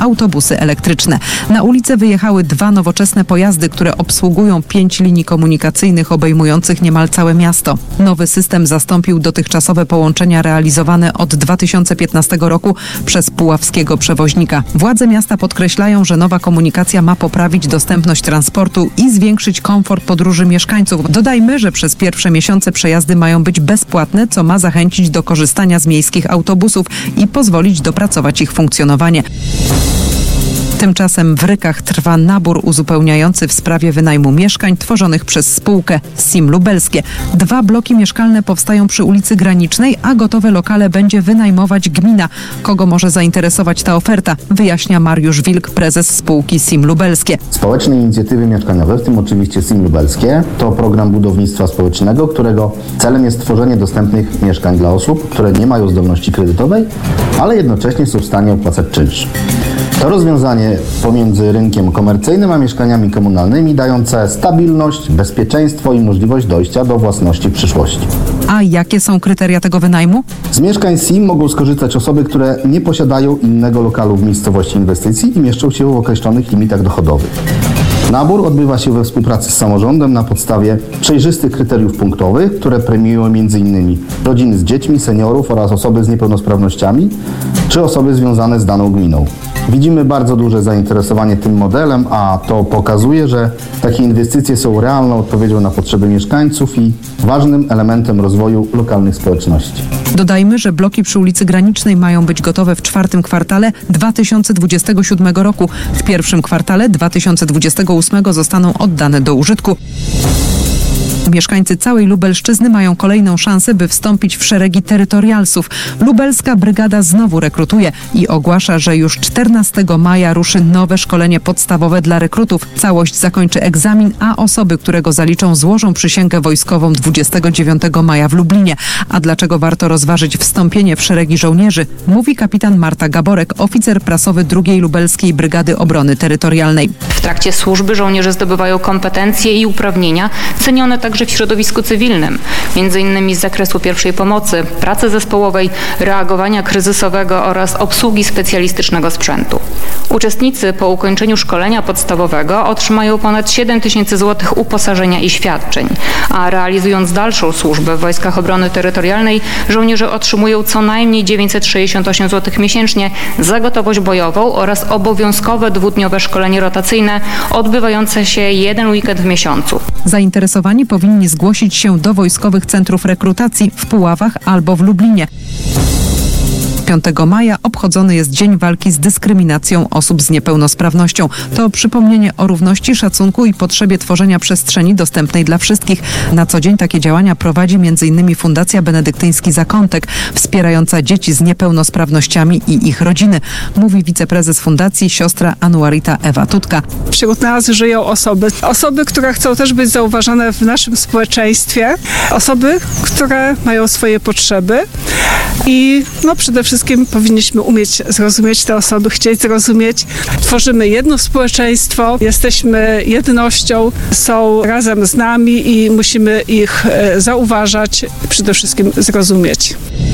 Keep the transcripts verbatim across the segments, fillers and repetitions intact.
autobusy elektryczne. Na ulicę wyjechały dwa nowoczesne pojazdy, które obsługują pięć linii komunikacyjnych obejmujących niemal całe miasto. Nowy system zastąpił dotychczasowe połączenia realizowane od dwa tysiące piętnastego roku przez puławskiego przewoźnika. Władze miasta podkreślają, że nowa komunikacja ma poprawić dostępność transportu i zwiększyć komfort podróży mieszkańców. Dodajmy, że przez pierwsze miesiące przejazdy mają być bezpłatne, co ma zachęcić do korzystania z miejskich autobusów i pozwolić dopracować ich funkcjonowanie. Tymczasem w Rykach trwa nabór uzupełniający w sprawie wynajmu mieszkań tworzonych przez spółkę S I M Lubelskie. Dwa bloki mieszkalne powstają przy ulicy Granicznej, a gotowe lokale będzie wynajmować gmina. Kogo może zainteresować ta oferta? Wyjaśnia Mariusz Wilk, prezes spółki S I M Lubelskie. Społeczne inicjatywy mieszkaniowe, w tym oczywiście S I M Lubelskie, to program budownictwa społecznego, którego celem jest tworzenie dostępnych mieszkań dla osób, które nie mają zdolności kredytowej, ale jednocześnie są w stanie opłacać czynsz. To rozwiązanie pomiędzy rynkiem komercyjnym a mieszkaniami komunalnymi dające stabilność, bezpieczeństwo i możliwość dojścia do własności w przyszłości. A jakie są kryteria tego wynajmu? Z mieszkań S I M mogą skorzystać osoby, które nie posiadają innego lokalu w miejscowości inwestycji i mieszczą się w określonych limitach dochodowych. Nabór odbywa się we współpracy z samorządem na podstawie przejrzystych kryteriów punktowych, które premiują m.in. rodziny z dziećmi, seniorów oraz osoby z niepełnosprawnościami czy osoby związane z daną gminą. Widzimy bardzo duże zainteresowanie tym modelem, a to pokazuje, że takie inwestycje są realną odpowiedzią na potrzeby mieszkańców i ważnym elementem rozwoju lokalnych społeczności. Dodajmy, że bloki przy ulicy Granicznej mają być gotowe w czwartym kwartale dwa tysiące dwudziestego siódmego roku. W pierwszym kwartale dwa tysiące dwudziestego ósmego zostaną oddane do użytku. Mieszkańcy całej Lubelszczyzny mają kolejną szansę, by wstąpić w szeregi terytorialsów. Lubelska Brygada znowu rekrutuje i ogłasza, że już czternastego maja ruszy nowe szkolenie podstawowe dla rekrutów. Całość zakończy egzamin, a osoby, które go zaliczą, złożą przysięgę wojskową dwudziestego dziewiątego maja w Lublinie. A dlaczego warto rozważyć wstąpienie w szeregi żołnierzy? Mówi kapitan Marta Gaborek, oficer prasowy drugiej Lubelskiej Brygady Obrony Terytorialnej. W trakcie służby żołnierze zdobywają kompetencje i uprawnienia cenione także w środowisku cywilnym, między innymi z zakresu pierwszej pomocy, pracy zespołowej, reagowania kryzysowego oraz obsługi specjalistycznego sprzętu. Uczestnicy po ukończeniu szkolenia podstawowego otrzymają ponad siedem tysięcy złotych uposażenia i świadczeń, a realizując dalszą służbę w Wojskach Obrony Terytorialnej, żołnierze otrzymują co najmniej dziewięćset sześćdziesiąt osiem złotych miesięcznie za gotowość bojową oraz obowiązkowe dwudniowe szkolenie rotacyjne odbywające się jeden weekend w miesiącu. Zainteresowani powinni zgłosić się do wojskowych centrów rekrutacji w Puławach albo w Lublinie. piątego maja obchodzony jest Dzień Walki z Dyskryminacją Osób z Niepełnosprawnością. To przypomnienie o równości, szacunku i potrzebie tworzenia przestrzeni dostępnej dla wszystkich. Na co dzień takie działania prowadzi m in Fundacja Benedyktyński Zakątek, wspierająca dzieci z niepełnosprawnościami i ich rodziny, mówi wiceprezes fundacji siostra Anuarita Ewa Tutka. Wśród nas żyją osoby, osoby, które chcą też być zauważone w naszym społeczeństwie, osoby, które mają swoje potrzeby i no przede wszystkim powinniśmy umieć zrozumieć te osoby, chcieć zrozumieć. Tworzymy jedno społeczeństwo, jesteśmy jednością, są razem z nami i musimy ich zauważać i przede wszystkim zrozumieć.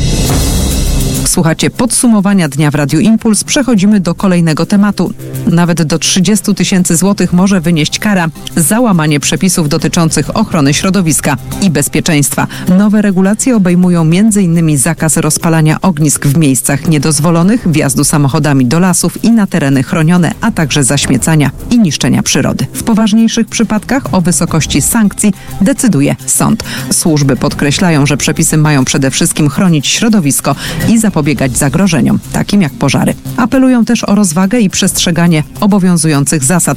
Słuchacie podsumowania dnia w Radiu Impuls. Przechodzimy do kolejnego tematu. Nawet do trzydziestu tysięcy złotych może wynieść kara za łamanie przepisów dotyczących ochrony środowiska i bezpieczeństwa. Nowe regulacje obejmują m in zakaz rozpalania ognisk w miejscach niedozwolonych, wjazdu samochodami do lasów i na tereny chronione, a także zaśmiecania i niszczenia przyrody. W poważniejszych przypadkach o wysokości sankcji decyduje sąd. Służby podkreślają, że przepisy mają przede wszystkim chronić środowisko i zapobiegać zagrożeniom, takim jak pożary. Apelują też o rozwagę i przestrzeganie obowiązujących zasad.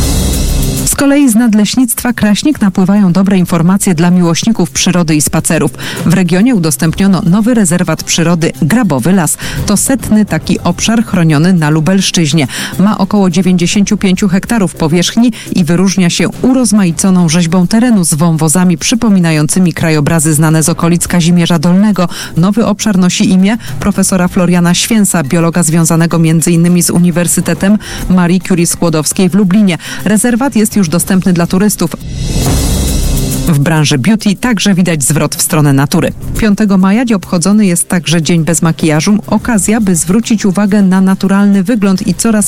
Z kolei z Nadleśnictwa Kraśnik napływają dobre informacje dla miłośników przyrody i spacerów. W regionie udostępniono nowy rezerwat przyrody Grabowy Las. To setny taki obszar chroniony na Lubelszczyźnie. Ma około dziewięćdziesiąt pięć hektarów powierzchni i wyróżnia się urozmaiconą rzeźbą terenu z wąwozami przypominającymi krajobrazy znane z okolic Kazimierza Dolnego. Nowy obszar nosi imię profesora Floriana Święsa, biologa związanego między innymi z Uniwersytetem Marii Curie Skłodowskiej w Lublinie. Rezerwat jest już dostępny dla turystów. W branży beauty także widać zwrot w stronę natury. piątego maja obchodzony jest także Dzień bez makijażu, okazja, by zwrócić uwagę na naturalny wygląd i coraz